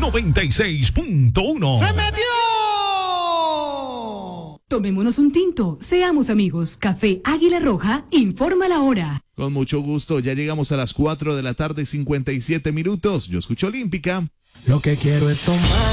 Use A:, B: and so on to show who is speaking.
A: 96.1.
B: ¡Se metió!
C: Tomémonos un tinto, seamos amigos. Café Águila Roja, informa la hora.
D: Con mucho gusto, ya llegamos a las 4 de la tarde, 57 minutos. Yo escucho Olímpica.
E: Lo que quiero es tomar.